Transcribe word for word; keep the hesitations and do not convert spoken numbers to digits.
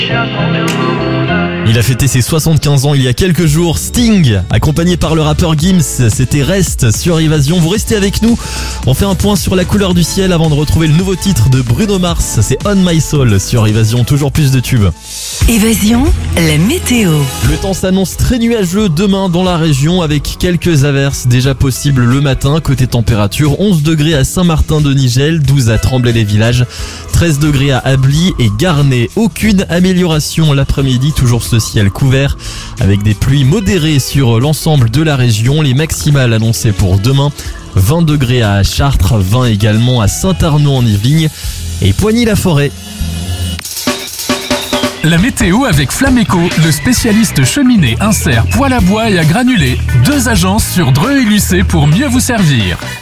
Il a fêté ses soixante-quinze ans il y a quelques jours. Sting, accompagné par le rappeur Gims, c'était Rest sur Évasion. Vous restez avec nous. On fait un point sur la couleur du ciel avant de retrouver le nouveau titre de Bruno Mars. C'est On My Soul sur Évasion. Toujours plus de tubes. Évasion, la météo. Le temps s'annonce très nuageux demain dans la région avec quelques averses déjà possibles le matin. Côté température, onze degrés à Saint-Martin-de-Nigel, douze à Tremblay-les-Villages, treize degrés à Ably et Garnay. Aucune amélioration l'après-midi, toujours ce ciel couvert avec des pluies modérées sur l'ensemble de la région. Les maximales annoncées pour demain, vingt degrés à Chartres, vingt également à Saint-Arnaud en Yvelines et Poigny-la-Forêt. La météo avec Flameco, le spécialiste cheminée, insert, poêle à bois et à granulés. Deux agences sur Dreux et Lucé pour mieux vous servir.